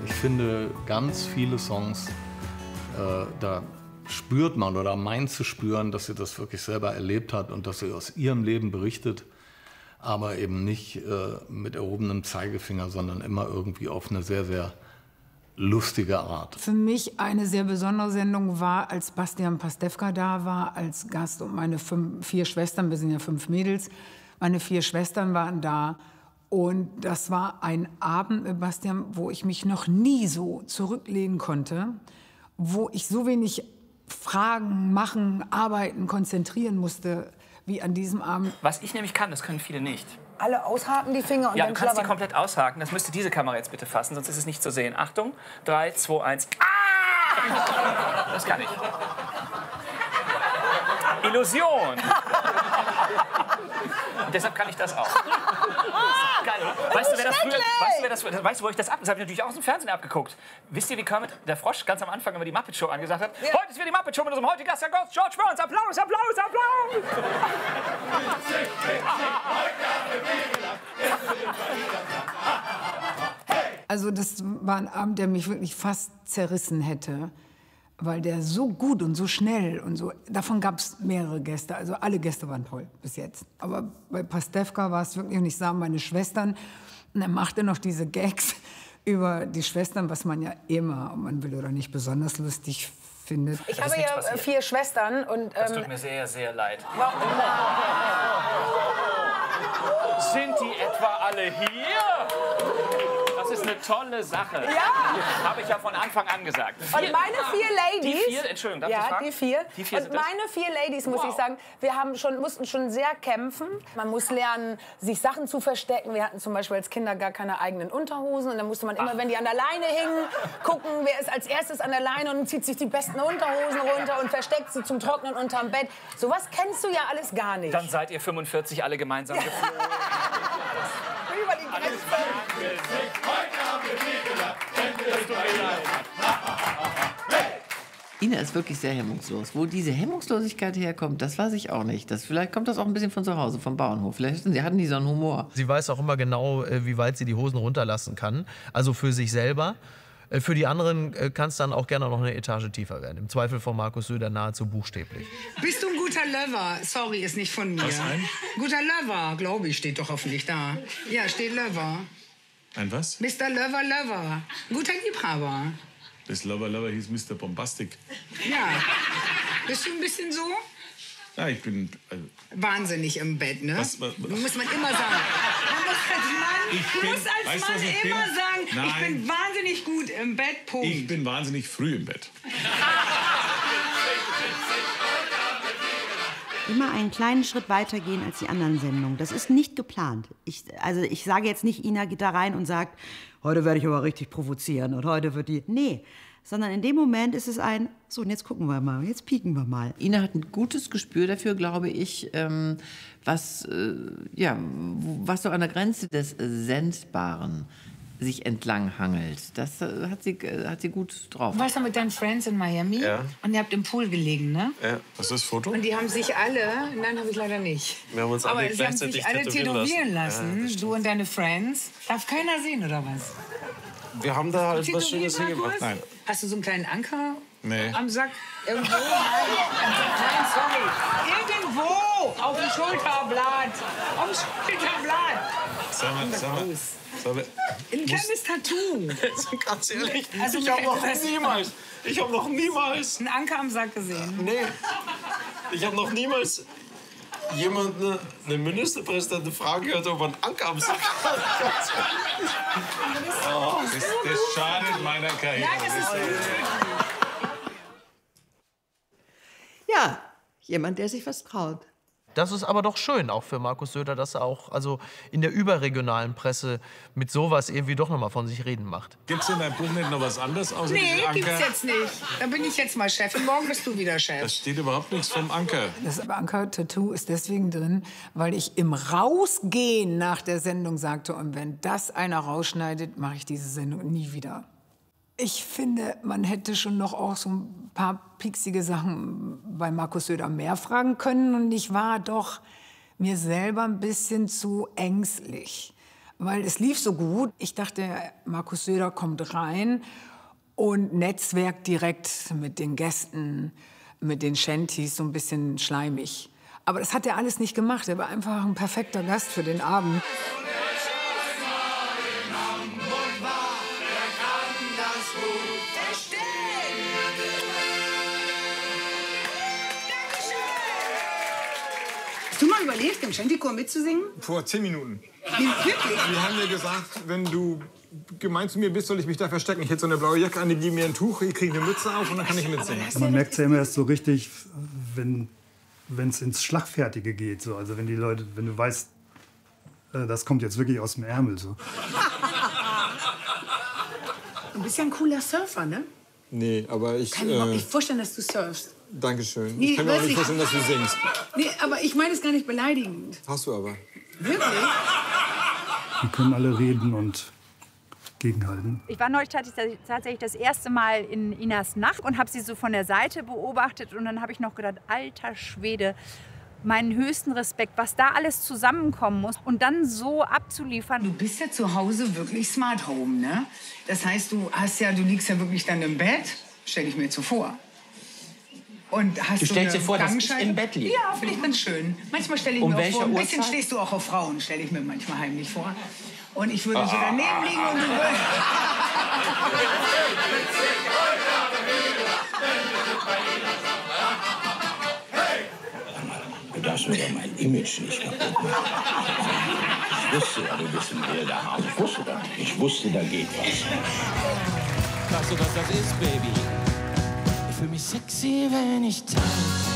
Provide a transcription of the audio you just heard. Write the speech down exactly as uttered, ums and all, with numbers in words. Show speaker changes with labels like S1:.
S1: Ich finde, ganz viele Songs, äh, da spürt man oder meint zu spüren, dass sie das wirklich selber erlebt hat und dass sie aus ihrem Leben berichtet, aber eben nicht äh, mit erhobenem Zeigefinger, sondern immer irgendwie auf eine sehr, sehr lustige Art.
S2: Für mich eine sehr besondere Sendung war, als Bastian Pastewka da war als Gast und meine fünf, vier Schwestern, wir sind ja fünf Mädels, meine vier Schwestern waren da. Und das war ein Abend mit Bastian, wo ich mich noch nie so zurücklehnen konnte, wo ich so wenig Fragen, machen, arbeiten, konzentrieren musste, wie an diesem Abend.
S3: Was ich nämlich kann, das können viele nicht.
S4: Alle aushaken die Finger und
S3: ja,
S4: dann
S3: du kannst die
S4: schlabbern.
S3: komplett aushaken. Das müsste diese Kamera jetzt bitte fassen, sonst ist es nicht zu sehen. Achtung, drei, zwei, eins. Ah! Das kann ich. Illusion. Und deshalb kann ich das auch. Geil, oder? Weißt du, wer das früher, weißt du, wer das, weißt du, wo ich das ab... Das habe ich natürlich auch aus dem Fernsehen abgeguckt. Wisst ihr, wie Kermit, der Frosch, ganz am Anfang immer die Muppet Show angesagt hat? Ja. Heute ist wieder die Muppet Show mit unserem heutigen Gast, Herr Ghost George Burns. Applaus, Applaus, Applaus!
S2: Also das war ein Abend, der mich wirklich fast zerrissen hätte, weil der so gut und so schnell und so... Davon gab es mehrere Gäste, also alle Gäste waren toll bis jetzt. Aber bei Pastewka war es wirklich, und ich sah meine Schwestern, und er machte noch diese Gags über die Schwestern, was man ja immer, ob man will oder nicht, besonders lustig findet.
S4: Ich habe ja passiert. vier Schwestern und... Ähm,
S3: das tut mir sehr, sehr leid. Sind die etwa alle hier? Das ist eine tolle Sache.
S4: Ja.
S3: Habe ich ja von Anfang an gesagt.
S4: Vier, und meine vier Ladies...
S3: Die vier, Entschuldigung, darf
S4: ja,
S3: ich fragen?
S4: die vier.
S3: Die vier
S4: und meine vier Ladies, muss wow. ich sagen, wir haben schon, mussten schon sehr kämpfen. Man muss lernen, sich Sachen zu verstecken. Wir hatten zum Beispiel als Kinder gar keine eigenen Unterhosen. Und dann musste man immer, Ach. wenn die an der Leine hingen, gucken, wer ist als erstes an der Leine und zieht sich die besten Unterhosen runter und versteckt sie zum Trocknen unterm Bett. Sowas kennst du ja alles gar nicht.
S3: Dann seid ihr fünfundvierzig alle gemeinsam
S4: ja.
S3: geflogen.
S4: Über die Grenze.
S5: Ina ist wirklich sehr hemmungslos. Wo diese Hemmungslosigkeit herkommt, das weiß ich auch nicht. Das, vielleicht kommt das auch ein bisschen von zu Hause, vom Bauernhof. Vielleicht hatten die so einen Humor.
S6: Sie weiß auch immer genau, wie weit sie die Hosen runterlassen kann. Also für sich selber. Für die anderen kann es dann auch gerne noch eine Etage tiefer werden. Im Zweifel von Markus Söder nahezu buchstäblich.
S7: Bist du ein guter Lover? Sorry, ist nicht von mir.
S8: Was ein?
S7: Guter Lover, glaube ich, steht doch hoffentlich da. Ja, steht Lover.
S8: Ein was?
S7: Mister Lover Lover. Guter Liebhaber.
S8: Das Lover Lover hieß Mister Bombastic.
S7: Ja. Bist du ein bisschen so?
S8: Ja, ich bin... Also
S7: wahnsinnig im Bett, ne?
S8: Was, was, was?
S7: Muss man immer sagen. Man muss als Mann,
S8: ich
S7: du
S8: bin,
S7: musst als
S8: weißt,
S7: Mann
S8: ich
S7: immer
S8: bin?
S7: sagen,
S8: Nein.
S7: ich bin wahnsinnig gut im Bett, Punkt.
S8: Ich bin wahnsinnig früh im Bett.
S9: Immer einen kleinen Schritt weiter gehen als die anderen Sendungen. Das ist nicht geplant. Ich, also ich sage jetzt nicht, Ina geht da rein und sagt, heute werde ich aber richtig provozieren und heute wird die... Nee, sondern in dem Moment ist es ein, so und jetzt gucken wir mal, jetzt pieken wir mal.
S5: Ina hat ein gutes Gespür dafür, glaube ich, ähm, was, äh, ja, was so an der Grenze des Sendbaren sich entlang hangelt. Das äh, hat, sie, äh, hat sie gut drauf.
S7: Du warst ja mit deinen Friends in Miami
S8: ja.
S7: und ihr habt im Pool gelegen, ne?
S8: Ja. Was ist das Foto?
S7: Und die haben sich alle, nein, habe ich leider nicht.
S8: Wir haben uns
S7: aber
S8: alle
S7: sie haben sich alle tätowieren lassen, lassen. Ja, du und deine Friends. Darf keiner sehen, oder was?
S8: Wir haben da halt was Schönes hingemacht. Nein.
S7: Hast du so einen kleinen Anker
S8: nee.
S7: am Sack? Irgendwo? Nein, sorry. Irgendwo auf dem Schulterblatt. Auf dem Schulterblatt.
S8: Sag mal, sag mal. Sag mal.
S7: Ein kleines Tattoo.
S8: Ganz ehrlich,
S7: also
S8: ich habe noch niemals, ich habe noch niemals...
S7: einen Anker am Sack gesehen?
S8: Nee, ich habe noch niemals jemanden, eine Ministerpräsidentin fragen gehört, ob er einen Anker am Sack hat. Oh, das, das schadet meiner Karriere.
S7: Nein, das ist
S9: ja, jemand, der sich was traut.
S6: Das ist aber doch schön, auch für Markus Söder, dass er auch also in der überregionalen Presse mit sowas irgendwie doch noch mal von sich reden macht.
S8: Gibt es in deinem Buch nicht noch was anderes außer
S7: nee,
S8: diesem Anker?
S7: Nee, gibt's jetzt nicht. Da bin ich jetzt mal Chefin, morgen bist du wieder Chef.
S8: Da steht überhaupt nichts vom Anker.
S2: Das Anker-Tattoo ist deswegen drin, weil ich im Rausgehen nach der Sendung sagte, und wenn das einer rausschneidet, mache ich diese Sendung nie wieder. Ich finde, man hätte schon noch auch so ein paar pieksige Sachen bei Markus Söder mehr fragen können. Und ich war doch mir selber ein bisschen zu ängstlich. weil es lief so gut. Ich dachte, Markus Söder kommt rein und netzwerkt direkt mit den Gästen, mit den Shanties, so ein bisschen schleimig. Aber das hat er alles nicht gemacht. Er war einfach ein perfekter Gast für den Abend.
S7: Hast du mal überlegt, im Shantychor mitzusingen?
S10: Vor zehn Minuten.
S7: Wie, wirklich?
S10: Die haben mir gesagt, wenn du gemein zu mir bist, soll ich mich da verstecken. Ich hätte so eine blaue Jacke an, die geben mir ein Tuch, ich kriege eine Mütze auf und dann kann ich mitsingen.
S11: Man merkt es ja immer erst so richtig, wenn es ins Schlagfertige geht. So. Also wenn die Leute, wenn du weißt, äh, das kommt jetzt wirklich aus dem Ärmel. So.
S7: Du bist ja ein cooler Surfer, ne?
S10: Nee, aber ich...
S7: Kann ich mir
S10: äh,
S7: überhaupt nicht vorstellen, dass du surfst.
S10: Dankeschön.
S7: Nee,
S10: ich kann mir auch nicht
S7: wirklich.
S10: vorstellen, dass du singst.
S7: Nee, aber ich meine es gar nicht beleidigend.
S10: Hast du aber.
S7: Wirklich?
S11: Die können alle reden und gegenhalten.
S12: Ich war neulich tatsächlich das erste Mal in Inas Nacht und habe sie so von der Seite beobachtet. Und dann habe ich noch gedacht, alter Schwede, meinen höchsten Respekt, was da alles zusammenkommen muss. Und dann so abzuliefern.
S7: Du bist ja zu Hause wirklich Smart Home, ne? Das heißt, du hast ja, du liegst ja wirklich dann im Bett, stelle ich mir so vor. Und hast
S13: Du stellst
S7: eine
S13: dir vor, dass ich
S7: Gangschaltung?
S13: im Bett liege?
S7: Ja, finde ich ganz schön. Manchmal stelle ich
S13: Um
S7: mir auch
S13: welche
S7: vor, ein bisschen
S13: Uhrzeit?
S7: stehst du auch auf Frauen, stelle ich mir manchmal heimlich vor. Und ich würde so
S13: Ah.
S7: daneben liegen und du würdest...
S13: Du darfst mir doch mein Image nicht kaputt machen. Ich wusste ja, du bist ein wilder Hase. Ich wusste das. Ich wusste, da geht was.
S14: Weißt du, was das ist, Baby? Ich fühle mich sexy, wenn ich tanze.